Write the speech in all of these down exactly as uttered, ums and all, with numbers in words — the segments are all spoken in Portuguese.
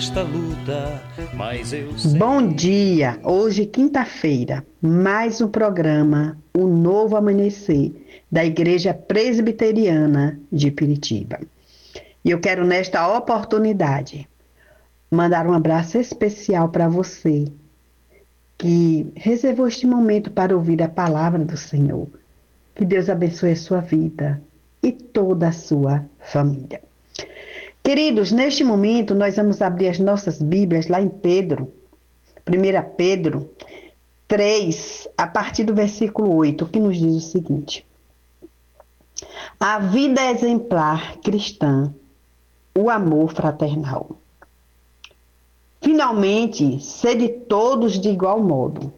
Esta luta, mas eu sei. Bom dia! Hoje, quinta-feira, mais um programa, O Novo Amanhecer, da Igreja Presbiteriana de Piritiba. E eu quero, nesta oportunidade, mandar um abraço especial para você, que reservou este momento para ouvir a palavra do Senhor. Que Deus abençoe a sua vida e toda a sua família. Queridos, neste momento, nós vamos abrir as nossas Bíblias lá em Pedro, primeira Pedro três, a partir do versículo oito, que nos diz o seguinte: a vida exemplar cristã, o amor fraternal. Finalmente, sede todos de igual modo,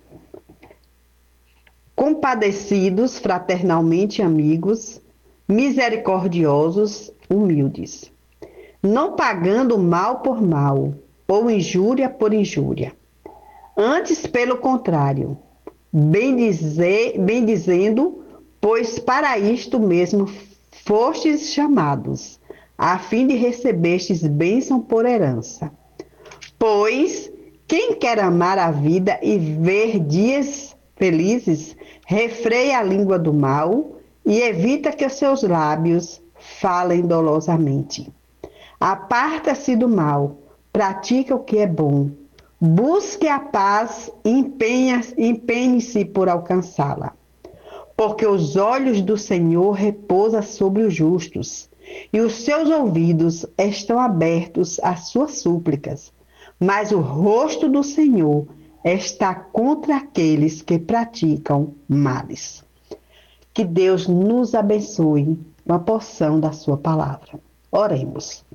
compadecidos fraternalmente amigos, misericordiosos, humildes, não pagando mal por mal, ou injúria por injúria. Antes, pelo contrário, bem, dizer, bem dizendo, pois para isto mesmo fostes chamados, a fim de recebestes bênção por herança. Pois quem quer amar a vida e ver dias felizes, refreia a língua do mal e evita que os seus lábios falem dolosamente. Aparta-se do mal, pratica o que é bom, busque a paz e empenhe-se por alcançá-la. Porque os olhos do Senhor repousam sobre os justos, e os seus ouvidos estão abertos às suas súplicas. Mas o rosto do Senhor está contra aqueles que praticam males. Que Deus nos abençoe com a porção da sua palavra. Oremos.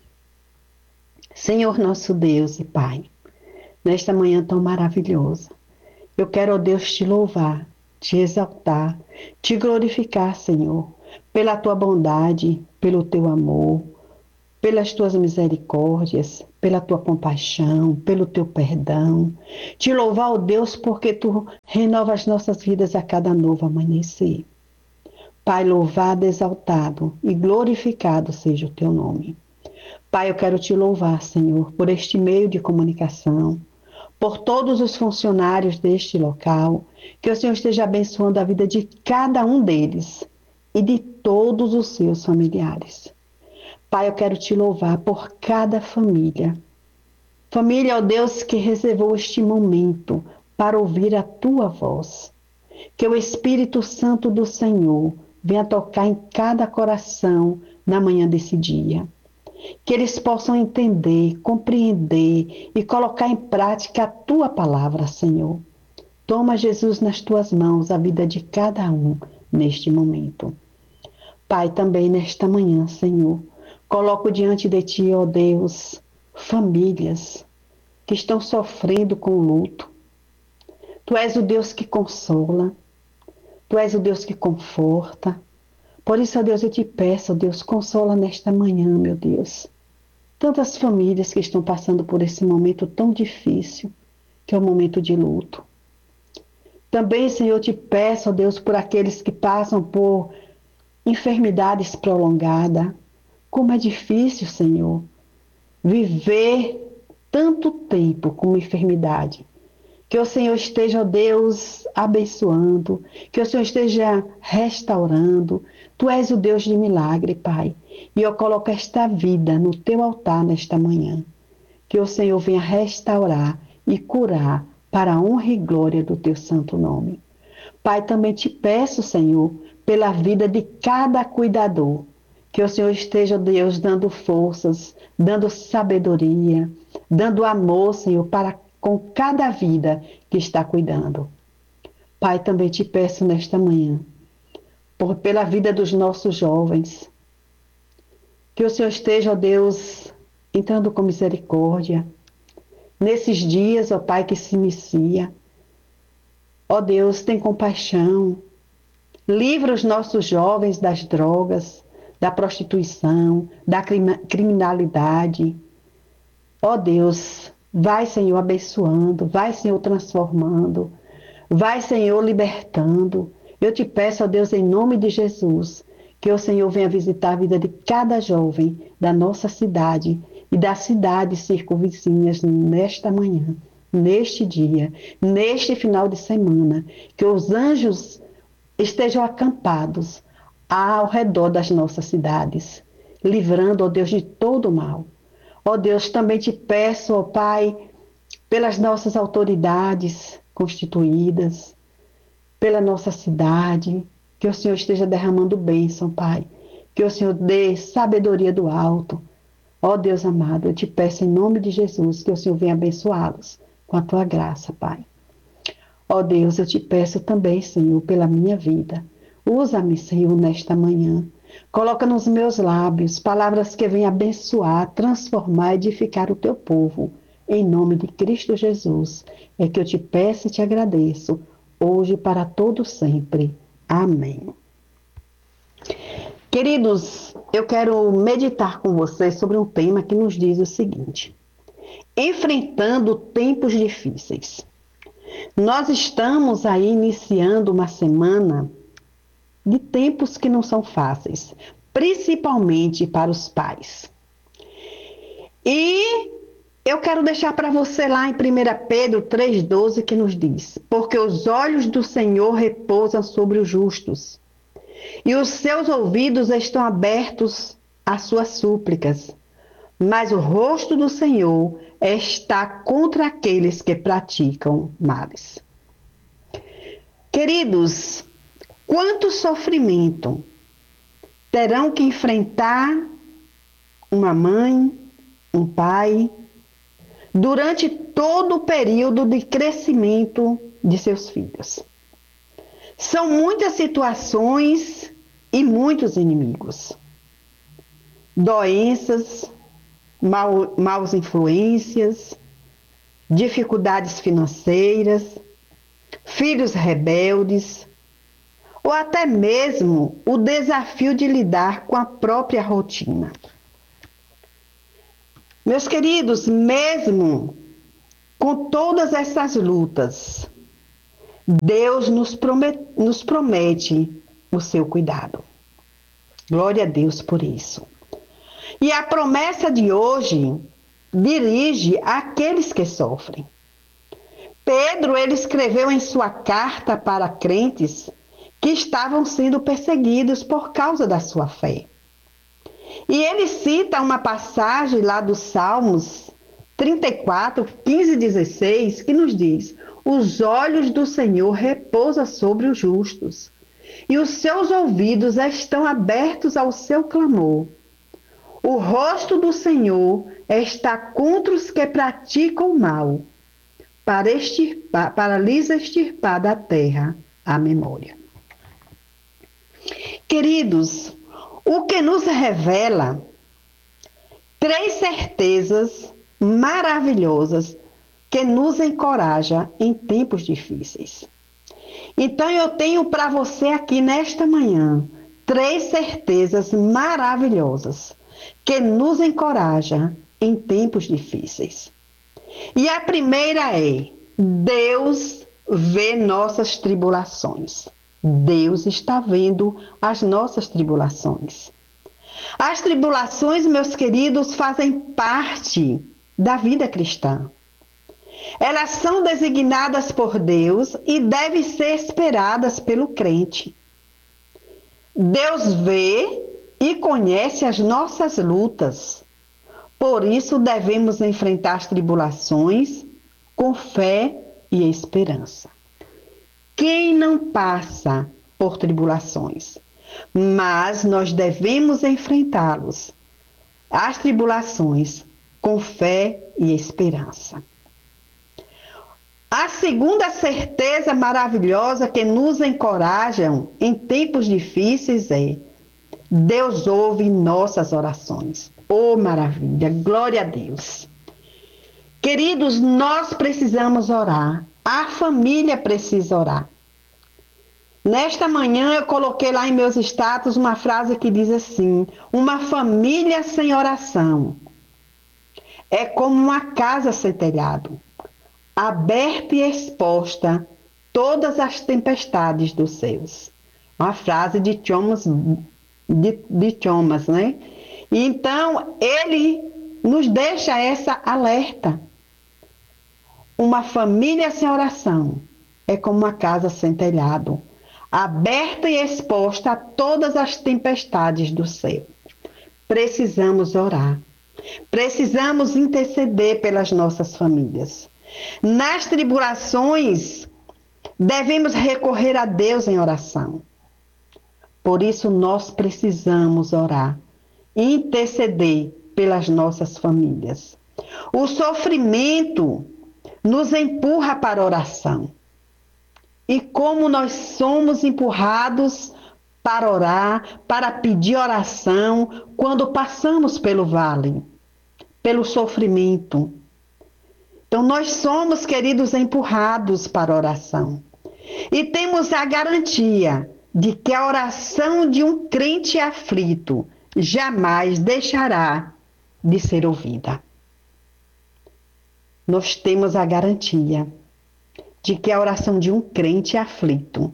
Senhor nosso Deus e Pai, nesta manhã tão maravilhosa, eu quero, ó Deus, te louvar, te exaltar, te glorificar, Senhor, pela tua bondade, pelo teu amor, pelas tuas misericórdias, pela tua compaixão, pelo teu perdão. Te louvar, ó Deus, porque tu renovas nossas vidas a cada novo amanhecer. Pai, louvado, exaltado e glorificado seja o teu nome. Pai, eu quero te louvar, Senhor, por este meio de comunicação, por todos os funcionários deste local, que o Senhor esteja abençoando a vida de cada um deles e de todos os seus familiares. Pai, eu quero te louvar por cada família. Família, ó Deus, que reservou este momento para ouvir a tua voz. Que o Espírito Santo do Senhor venha tocar em cada coração na manhã desse dia. Que eles possam entender, compreender e colocar em prática a tua palavra, Senhor. Toma, Jesus, nas tuas mãos a vida de cada um neste momento. Pai, também nesta manhã, Senhor, coloco diante de ti, ó Deus, famílias que estão sofrendo com o luto. Tu és o Deus que consola, tu és o Deus que conforta. Por isso, ó Deus, eu te peço, ó Deus, consola nesta manhã, meu Deus. Tantas famílias que estão passando por esse momento tão difícil, que é o momento de luto. Também, Senhor, eu te peço, ó Deus, por aqueles que passam por enfermidades prolongadas. Como é difícil, Senhor, viver tanto tempo com enfermidade. Que o Senhor esteja, ó Deus, abençoando, que o Senhor esteja restaurando. Tu és o Deus de milagre, Pai. E eu coloco esta vida no teu altar nesta manhã. Que o Senhor venha restaurar e curar para a honra e glória do teu santo nome. Pai, também te peço, Senhor, pela vida de cada cuidador. Que o Senhor esteja, Deus, dando forças, dando sabedoria, dando amor, Senhor, para com cada vida que está cuidando. Pai, também te peço nesta manhã, por, pela vida dos nossos jovens, que o Senhor esteja, ó Deus, entrando com misericórdia, nesses dias, ó Pai, que se inicia. Ó Deus, tem compaixão, livra os nossos jovens das drogas, da prostituição, da criminalidade. Ó Deus, vai, Senhor, abençoando, vai, Senhor, transformando, vai, Senhor, libertando. Eu te peço, ó Deus, em nome de Jesus, que o Senhor venha visitar a vida de cada jovem da nossa cidade, e das cidades circunvizinhas nesta manhã, neste dia, neste final de semana, que os anjos estejam acampados ao redor das nossas cidades, livrando, ó Deus, de todo o mal. Ó Deus, também te peço, ó Pai, pelas nossas autoridades constituídas, pela nossa cidade, que o Senhor esteja derramando bênção, Pai. Que o Senhor dê sabedoria do alto. Ó Deus amado, eu te peço em nome de Jesus que o Senhor venha abençoá-los com a tua graça, Pai. Ó Deus, eu te peço também, Senhor, pela minha vida. Usa-me, Senhor, nesta manhã. Coloca nos meus lábios palavras que venham abençoar, transformar, edificar o teu povo. Em nome de Cristo Jesus, é que eu te peço e te agradeço, hoje e para todo sempre. Amém. Queridos, eu quero meditar com vocês sobre um tema que nos diz o seguinte: enfrentando tempos difíceis. Nós estamos aí iniciando uma semana de tempos que não são fáceis, principalmente para os pais. E eu quero deixar para você lá em primeira Pedro três, doze, que nos diz: porque os olhos do Senhor repousam sobre os justos, e os seus ouvidos estão abertos às suas súplicas, mas o rosto do Senhor está contra aqueles que praticam males. Queridos, quanto sofrimento terão que enfrentar uma mãe, um pai, durante todo o período de crescimento de seus filhos. São muitas situações e muitos inimigos. Doenças, mal, maus influências, dificuldades financeiras, filhos rebeldes, ou até mesmo o desafio de lidar com a própria rotina. Meus queridos, mesmo com todas essas lutas, Deus nos promete, nos promete o seu cuidado. Glória a Deus por isso. E a promessa de hoje dirige àqueles que sofrem. Pedro, ele escreveu em sua carta para crentes que estavam sendo perseguidos por causa da sua fé. E ele cita uma passagem lá dos Salmos trinta e quatro, quinze e dezesseis, que nos diz: os olhos do Senhor repousam sobre os justos, e os seus ouvidos estão abertos ao seu clamor. O rosto do Senhor está contra os que praticam o mal, para, extirpar, para lhes extirpar da terra a memória. Queridos, o que nos revela três certezas maravilhosas que nos encoraja em tempos difíceis. Então eu tenho para você aqui nesta manhã três certezas maravilhosas que nos encoraja em tempos difíceis. E a primeira é: Deus vê nossas tribulações. Deus está vendo as nossas tribulações. As tribulações, meus queridos, fazem parte da vida cristã. Elas são designadas por Deus e devem ser esperadas pelo crente. Deus vê e conhece as nossas lutas. Por isso devemos enfrentar as tribulações com fé e esperança. Quem não passa por tribulações? Mas nós devemos enfrentá-los, as tribulações, com fé e esperança. A segunda certeza maravilhosa que nos encorajam em tempos difíceis é: Deus ouve nossas orações. Oh, maravilha! Glória a Deus! Queridos, nós precisamos orar. A família precisa orar. Nesta manhã eu coloquei lá em meus status uma frase que diz assim: uma família sem oração é como uma casa sem telhado, aberta e exposta todas as tempestades dos céus. Uma frase de Thomas, de, de Thomas, né? E então ele nos deixa essa alerta. Uma família sem oração é como uma casa sem telhado, aberta e exposta a todas as tempestades do céu. Precisamos orar. Precisamos interceder pelas nossas famílias. Nas tribulações, devemos recorrer a Deus em oração. Por isso, nós precisamos orar, interceder pelas nossas famílias. O sofrimento nos empurra para a oração. E como nós somos empurrados para orar, para pedir oração, quando passamos pelo vale, pelo sofrimento. Então, nós somos, queridos, empurrados para a oração. E temos a garantia de que a oração de um crente aflito jamais deixará de ser ouvida. Nós temos a garantia de que a oração de um crente aflito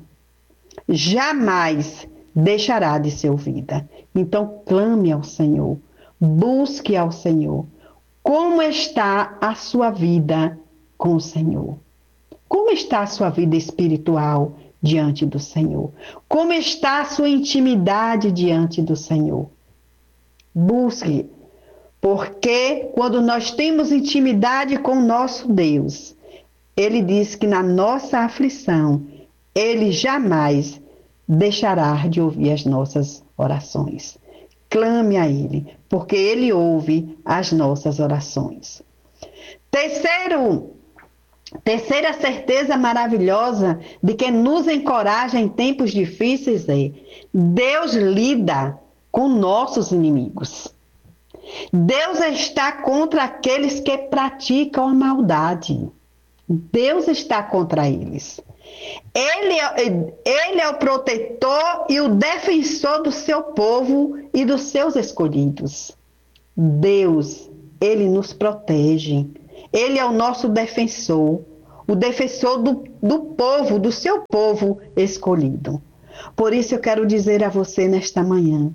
jamais deixará de ser ouvida. Então, clame ao Senhor, busque ao Senhor. Como está a sua vida com o Senhor? Como está a sua vida espiritual diante do Senhor? Como está a sua intimidade diante do Senhor? Busque, porque quando nós temos intimidade com o nosso Deus, Ele diz que na nossa aflição, Ele jamais deixará de ouvir as nossas orações. Clame a Ele, porque Ele ouve as nossas orações. Terceiro, terceira certeza maravilhosa de que nos encoraja em tempos difíceis é: Deus lida com nossos inimigos. Deus está contra aqueles que praticam a maldade. Deus está contra eles. Ele é, ele é o protetor e o defensor do seu povo e dos seus escolhidos. Deus, Ele nos protege. Ele é o nosso defensor, o defensor do, do povo, do seu povo escolhido. Por isso eu quero dizer a você nesta manhã: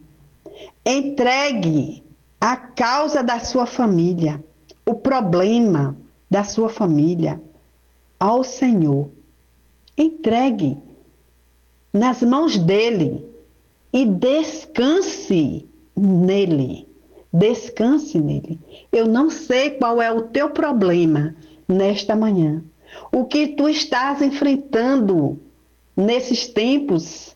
entregue a causa da sua família, o problema da sua família ao Senhor. Entregue nas mãos dele e descanse nele. Descanse nele. Eu não sei qual é o teu problema nesta manhã. O que tu estás enfrentando nesses tempos,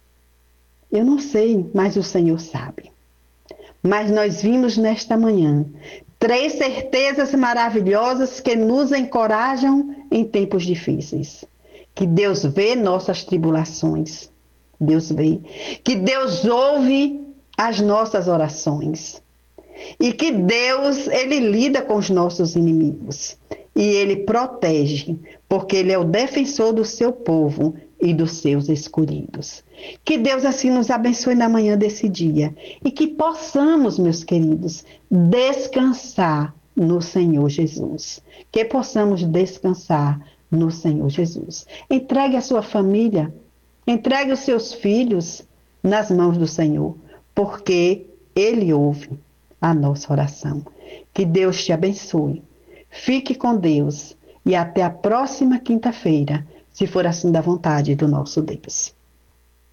eu não sei, mas o Senhor sabe. Mas nós vimos nesta manhã três certezas maravilhosas que nos encorajam em tempos difíceis. Que Deus vê nossas tribulações. Deus vê. Que Deus ouve as nossas orações. E que Deus, Ele lida com os nossos inimigos. E Ele protege, porque Ele é o defensor do seu povo e dos seus escolhidos. Que Deus assim nos abençoe na manhã desse dia. E que possamos, meus queridos, descansar no Senhor Jesus. Que possamos descansar no Senhor Jesus. Entregue a sua família, entregue os seus filhos nas mãos do Senhor, porque Ele ouve a nossa oração. Que Deus te abençoe. Fique com Deus e até a próxima quinta-feira, se for assim da vontade do nosso Deus.